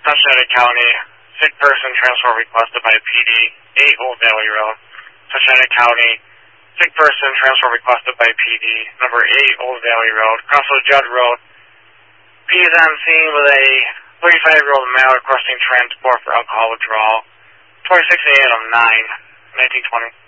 Touchdown County, sick person transfer requested by PD, 8 Old Valley Road. Touchdown County, sick person transfer requested by PD, number 8 Old Valley Road. Crossroad Judd Road. P is on scene with a 35-year-old male requesting transport for alcohol withdrawal. 26 a.m. 9, 1920.